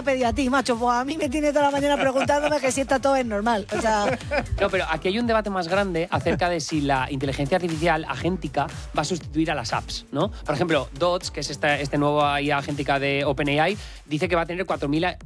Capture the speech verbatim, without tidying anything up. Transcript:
pedir a ti, macho. Pues a mí me tiene toda la mañana preguntándome que si está todo es normal. O sea... No, pero aquí hay un debate más grande acerca de si la inteligencia artificial agéntica va a sustituir a las apps, ¿no? Por ejemplo, Dots, que es esta, este nuevo I A agéntica de OpenAI, dice que va a tener cuatro mil